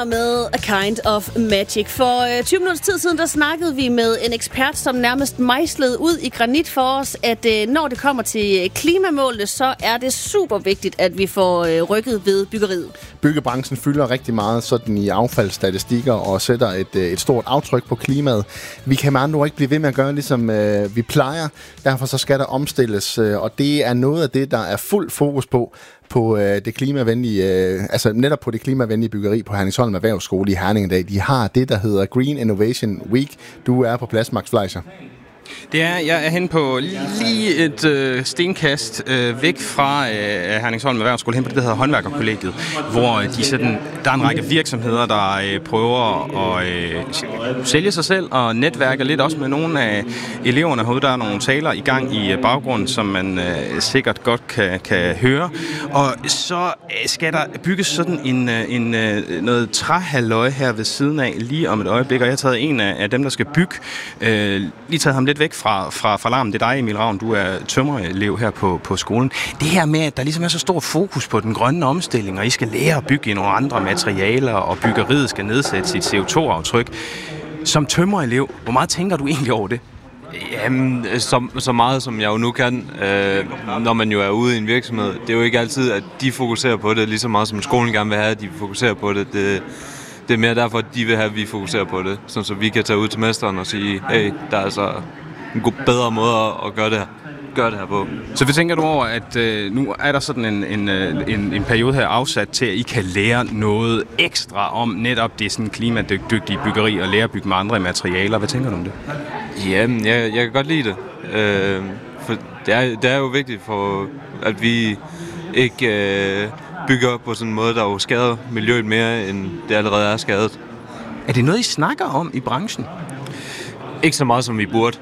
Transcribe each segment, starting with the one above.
her med A Kind of Magic. For 20 minutters tid siden, der snakkede vi med en ekspert, som nærmest mejslede ud i granit for os, at når det kommer til klimamålene, så er det super vigtigt, at vi får rykket ved byggeriet. Byggebranchen fylder rigtig meget sådan i affaldsstatistikker og sætter et stort aftryk på klimaet. Vi kan med andre ord ikke blive ved med at gøre, ligesom vi plejer. Derfor så skal der omstilles, og det er noget af det, der er fuld fokus på det klimavenlige, altså netop på det klimavenlige byggeri på Herningsholm Erhvervsskole i Herning i dag. De har det, der hedder Green Innovation Week. Du er på plads, Max Fleischer. Jeg er hen på lige et stenkast væk fra Herningsholm Erhvervsskole, hen på det, der hedder Håndværkerkollegiet, hvor der er en række virksomheder, der prøver at sælge sig selv og netværke lidt også med nogle af eleverne herude. Der er nogle taler i gang i baggrunden, som man sikkert godt kan høre. Og så skal der bygges sådan noget træhalløj her ved siden af lige om et øjeblik, og jeg har taget en af dem, der skal bygge, lige taget ham lidt væk fra larmen. Det er dig, Emil Ravn, du er tømrerelev her på skolen. Det her med, at der ligesom er så stor fokus på den grønne omstilling, og I skal lære at bygge i nogle andre materialer, og byggeriet skal nedsætte sit CO2-aftryk. Som tømrerelev, hvor meget tænker du egentlig over det? Jamen, så meget som jeg jo nu kan, når man jo er ude i en virksomhed. Det er jo ikke altid, at de fokuserer på det, lige så meget som skolen gerne vil have, at de fokuserer på det. Det er mere derfor, at de vil have, at vi fokuserer på det. Sådan, så vi kan tage ud til mesteren og sige, hey, der er altså en bedre måde at gøre det her på. Så vi tænker du over, at nu er der sådan en periode her afsat til, at I kan lære noget ekstra om netop det sådan klimadygtige byggeri og lære at bygge med andre materialer. Hvad tænker du om det? Jamen, jeg kan godt lide det. For det er jo vigtigt for, at vi ikke bygger på sådan en måde, der jo skader miljøet mere, end det allerede er skadet. Er det noget, I snakker om i branchen? Ikke så meget, som vi burde.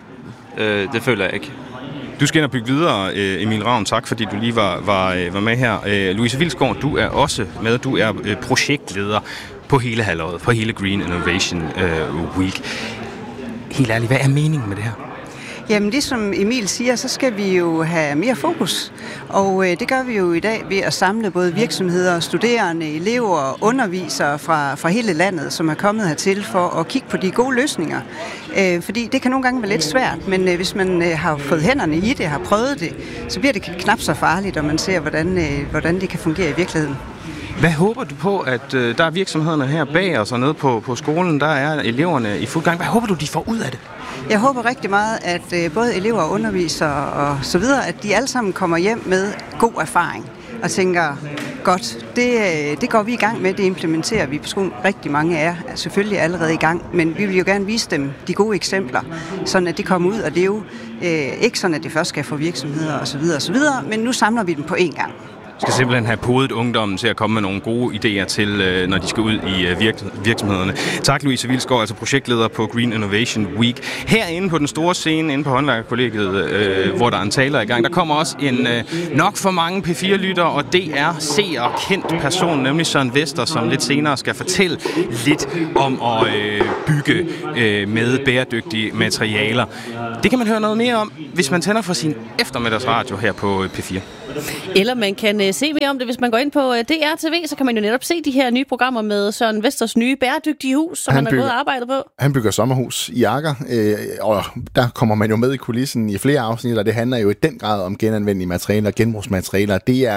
Det føler jeg ikke. Du skal ind og bygge videre, Emil Ravn. Tak, fordi du lige var med her. Louise Vilsgaard, du er også med. Du er projektleder på hele halløjet, på hele Green Innovation Week. Helt ærligt, hvad er meningen med det her? Jamen, det som Emil siger, så skal vi jo have mere fokus. Og det gør vi jo i dag ved at samle både virksomheder, studerende, elever og undervisere fra hele landet, som er kommet hertil for at kigge på de gode løsninger. Fordi det kan nogle gange være lidt svært, men hvis man har fået hænderne i det, har prøvet det, så bliver det knap så farligt, og man ser, hvordan det kan fungere i virkeligheden. Hvad håber du på, at der er virksomhederne her bag os og nede på skolen, der er eleverne i fuld gang. Hvad håber du, de får ud af det? Jeg håber rigtig meget, at både elever og undervisere og så videre, at de alle sammen kommer hjem med god erfaring og tænker, godt, det går vi i gang med, det implementerer vi på skolen. Rigtig mange er selvfølgelig allerede i gang, men vi vil jo gerne vise dem de gode eksempler, sådan at de kommer ud og leve. Ikke sådan, at det først skal få virksomheder og så videre, men nu samler vi dem på én gang. Skal simpelthen have podet ungdommen til at komme med nogle gode idéer til, når de skal ud i virksomhederne. Tak, Louise Vilsgaard, altså projektleder på Green Innovation Week. Herinde på den store scene, inde på Håndværkerkollegiet, hvor der er en taler i gang, der kommer også en nok for mange P4-lyttere, og det er seer kendt person, nemlig Søren Vester, som lidt senere skal fortælle lidt om at bygge med bæredygtige materialer. Det kan man høre noget mere om, hvis man tænder for sin eftermiddagsradio her på P4. Eller man kan se mere om det, hvis man går ind på DR TV, så kan man jo netop se de her nye programmer med Søren Vesters nye bæredygtige hus, som han har gået og arbejdet på. Han bygger sommerhus i Akker, og der kommer man jo med i kulissen i flere afsnit, og det handler jo i den grad om genanvendelige materialer, genbrugsmaterialer. Det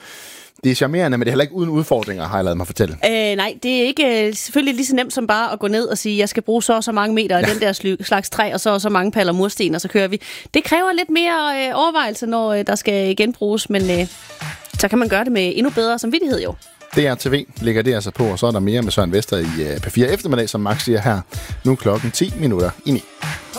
er charmerende, men det er heller ikke uden udfordringer, har jeg ladet mig fortælle. Nej, det er ikke selvfølgelig lige så nemt som bare at gå ned og sige, jeg skal bruge så mange meter af den der slags træ, og så mange paller mursten, og så kører vi. Det kræver lidt mere overvejelse, når der skal genbruges, men så kan man gøre det med endnu bedre samvittighed jo. DR TV ligger det altså på, og så er der mere med Søren Vester i P4 eftermiddag, som Max siger her. Nu klokken 10:10.